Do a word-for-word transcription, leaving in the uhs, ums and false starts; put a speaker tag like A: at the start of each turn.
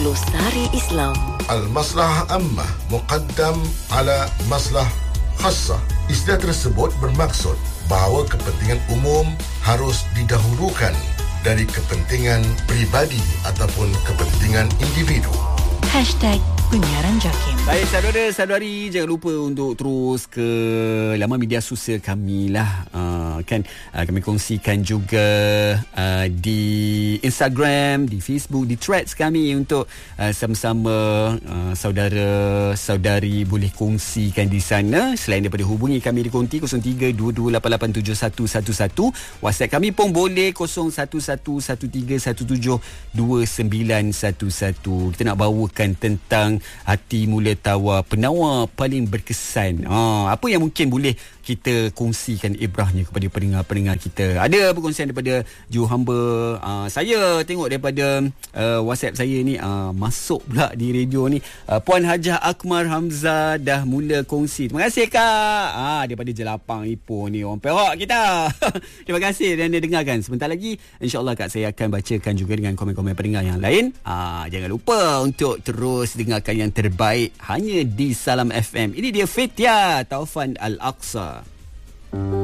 A: Glosari Islam.
B: Al-Maslahah Ammah muqaddam ala Maslah Khassah. Istilah tersebut bermaksud bahawa kepentingan umum harus didahulukan dari kepentingan peribadi ataupun kepentingan individu.
A: Hashtag Penyiaran Jakim.
C: Baik, saudara-saudari, jangan lupa untuk terus ke laman media sosial kami lah. Uh, kan uh, kami kongsikan juga uh, di Instagram, di Facebook, di threads kami untuk uh, sama-sama uh, saudara-saudari boleh kongsikan di sana. Selain daripada hubungi kami di konti kosong tiga dua dua lapan lapan tujuh satu satu satu. WhatsApp kami pun boleh kosong satu satu satu tiga satu tujuh dua sembilan satu satu. Kita nak bawakan tentang hati mula tawar, penawar paling berkesan. Ha, apa yang mungkin boleh kita kongsikan ibrahnya kepada pendengar-pendengar kita? Ada perkongsian daripada Ju Hamba. Uh, saya tengok daripada uh, WhatsApp saya ni, uh, masuk pula di radio ni. Uh, Puan Hajah Akmar Hamzah dah mula kongsi. Terima kasih Kak. Ah, daripada Jelapang Ipoh ni, orang Perak kita. Terima kasih dan dia dengarkan. Sebentar lagi insya-Allah Kak saya akan bacakan juga dengan komen-komen pendengar yang lain. Ah, jangan lupa untuk terus dengarkan yang terbaik hanya di Salam F M. Ini dia Fitya Taufan Al-Aqsa.